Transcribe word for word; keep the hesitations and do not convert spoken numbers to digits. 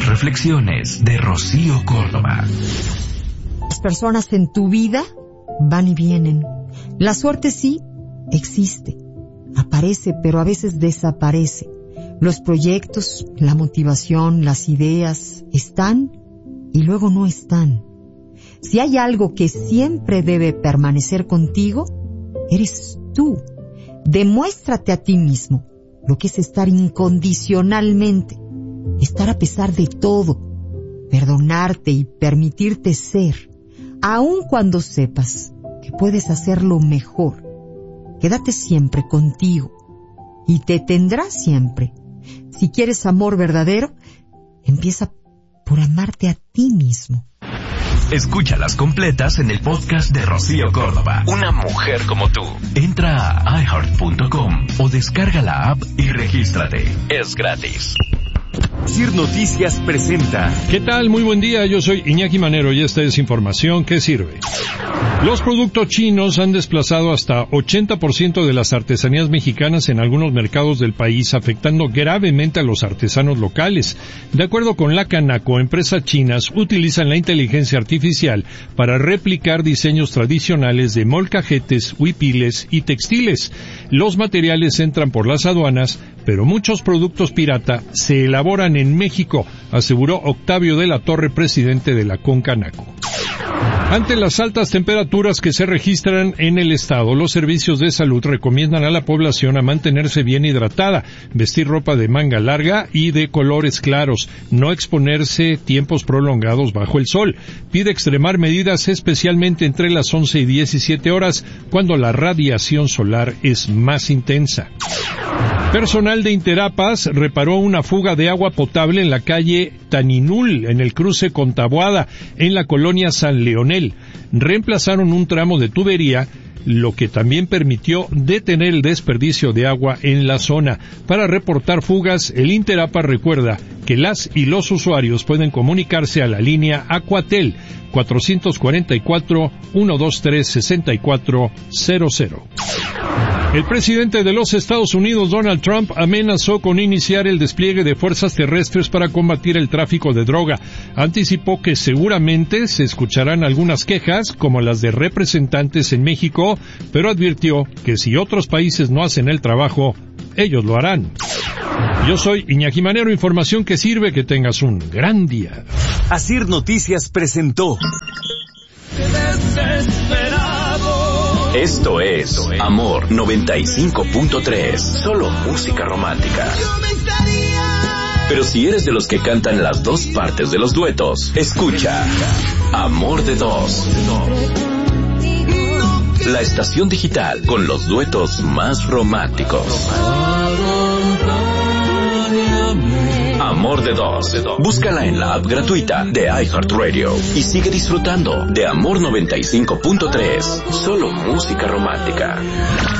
Las reflexiones de Rocío Córdoba. Las personas en tu vida van y vienen. La suerte sí existe, aparece, pero a veces desaparece. Los proyectos, la motivación, las ideas están y luego no están. Si hay algo que siempre debe permanecer contigo, eres tú. Demuéstrate a ti mismo lo que es estar incondicionalmente, estar a pesar de todo, perdonarte y permitirte ser, aun cuando sepas que puedes hacerlo mejor. Quédate siempre contigo y te tendrás siempre. Si quieres amor verdadero, empieza por amarte a ti mismo. Escúchalas completas en el podcast de Rocío Córdoba. Una mujer como tú. Entra a i heart punto com o descarga la app y regístrate. Es gratis. Sir Noticias presenta. ¿Qué tal? Muy buen día, yo soy Iñaki Manero y esta es información que sirve. Los productos chinos han desplazado hasta ochenta por ciento de las artesanías mexicanas en algunos mercados del país, afectando gravemente a los artesanos locales. De acuerdo con la Canaco, empresas chinas utilizan la inteligencia artificial para replicar diseños tradicionales de molcajetes, huipiles y textiles. Los materiales entran por las aduanas, pero muchos productos pirata se elaboran en México, aseguró Octavio de la Torre, presidente de la Concanaco. Ante las altas temperaturas que se registran en el estado, los servicios de salud recomiendan a la población a mantenerse bien hidratada, vestir ropa de manga larga y de colores claros, no exponerse tiempos prolongados bajo el sol. Pide extremar medidas especialmente entre las once y diecisiete horas, cuando la radiación solar es más intensa. Personal de Interapas reparó una fuga de agua potable en la calle Taninul, en el cruce con Taboada, en la colonia San Leonel. Reemplazaron un tramo de tubería, lo que también permitió detener el desperdicio de agua en la zona. Para reportar fugas, el Interapas recuerda que las y los usuarios pueden comunicarse a la línea Aquatel cuatrocientos cuarenta y cuatro, ciento veintitrés, sesenta y cuatro cero cero. El presidente de los Estados Unidos, Donald Trump, amenazó con iniciar el despliegue de fuerzas terrestres para combatir el tráfico de droga. Anticipó que seguramente se escucharán algunas quejas, como las de representantes en México, pero advirtió que si otros países no hacen el trabajo, ellos lo harán. Yo soy Iñaki Manero, información que sirve, que tengas un gran día. Asir Noticias presentó. Esto es Amor noventa y cinco punto tres, solo música romántica. Pero si eres de los que cantan las dos partes de los duetos, escucha Amor de Dos. La estación digital con los duetos más románticos. Amor de Dos. Búscala en la app gratuita de iHeartRadio y sigue disfrutando de Amor noventa y cinco punto tres, solo música romántica.